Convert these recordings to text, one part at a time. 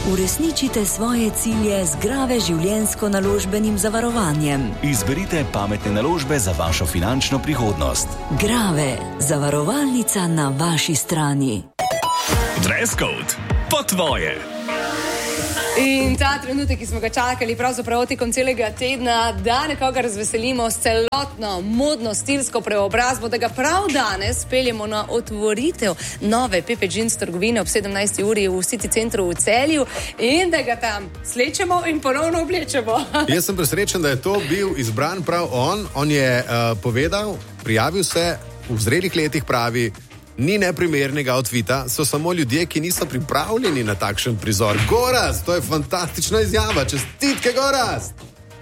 Uresničite svoje cilje z Grave življenjsko-naložbenim zavarovanjem. Izberite pametne naložbe za vašo finančno prihodnost. Grave, zavarovalnica na vaši strani. Dress code po tvoje. In ta trenutek, ki smo ga čakali pravzaprav tekom celega tedna, da nekoga razveselimo s celotno modno stilsko preobrazbo, da ga prav danes peljemo na otvoritev nove Pepe Jeans trgovine ob 17. uri v City centru v Celju in da ga tam slečemo in ponovno oblečemo. Jaz sem presrečen, da je to bil izbran prav on. On je povedal, prijavil se, v zrelih letih pravi, ni neprimernega outvita, so samo ljudje, ki niso pripravljeni na takšen prizor. Gorazd, to je fantastična izjava. Čestitke, Gorazd!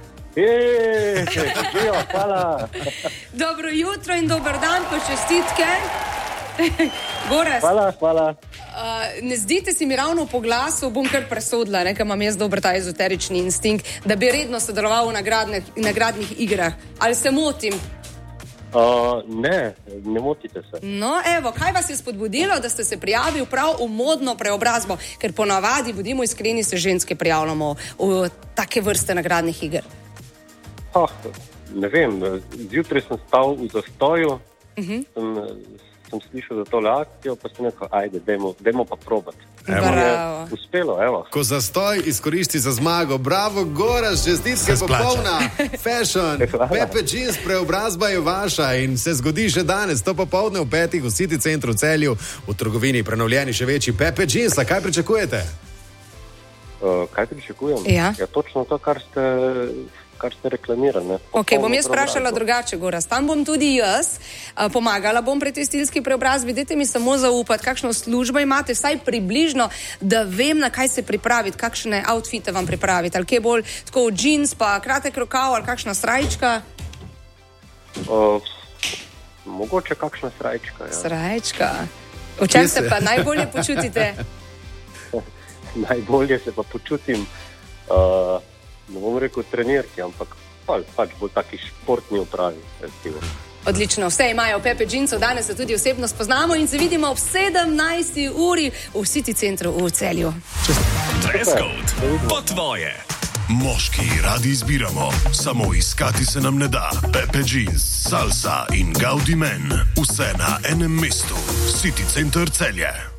Hvala. Dobro jutro in dober dan, pa čestitke. Gorazd. Hvala. Ne zdite si mi ravno po glasu, bom kar presodila, ker imam jaz dober ta ezoterični instinkt, da bi redno sodeloval v nagradnih igrah. Ali se motim? Ne motite se. No, evo, kaj vas je spodbudilo, da ste se prijavili prav v modno preobrazbo? Ker ponavadi, bodimo iskreni, se ženske prijavljamo v take vrste nagradnih iger. Ne vem, zjutraj sem stal v zastoju, sem slišal za tole akcijo, pa sem rekel, ajde, dajmo pa probati. Bravo. Uspelo, evo. Ko zastoj izkoristi za zmago. Bravo, Gorazd, čestitke popolna. Fashion, Pepe Jeans preobrazba je vaša in se zgodi še danes, to popoldne v 5. v City centru v Celju, v trgovini prenovljeni še večji Pepe Jeans. A kaj pričakujete? Kaj pričakujem? Ja. Točno to, kar ste reklamirali. Ok, bom jaz vprašala drugače, Gorazd. Tam bom tudi jaz, pomagala bom pri tej stilski preobrazbi. Dajte mi samo zaupati, kakšno službo imate, vsaj približno, da vem, na kaj se pripraviti, kakšne outfite vam pripraviti. Ali kje bolj tako džins, pa kratek rokav, ali kakšna srajčka? Mogoče kakšna srajčka, ja. Srajčka. V čem se pa najbolje počutite? Najbolje se pa počutim, ne bom rekel trenirki, ampak pač bolj taki športni opravi. Odlično, vse imajo Pepe Jeansov, danes se tudi osebno spoznamo in se vidimo ob 17. uri v City centru v Celju. Dress code po tvoje. Moški radi izbiramo, samo iskati se nam ne da. Pepe Jeans, Salsa in Gaudi Men, vse na enem mestu. City center Celje.